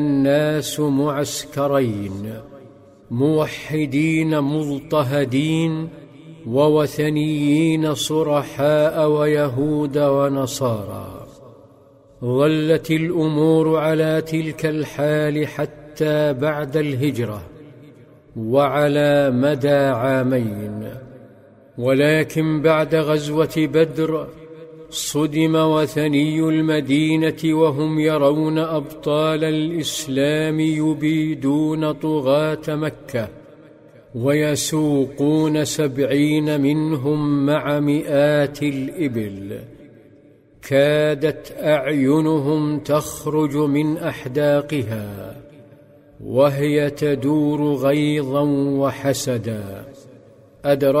الناس معسكرين، موحدين مضطهدين ووثنيين صرحاء ويهود ونصارى. ظلت الأمور على تلك الحال حتى بعد الهجرة وعلى مدى عامين، ولكن بعد غزوة بدر صدم وثني المدينة وهم يرون أبطال الإسلام يبيدون طغاة مكة ويسوقون 70 منهم مع مئات الإبل. كادت أعينهم تخرج من أحداقها وهي تدور غيظا وحسدا.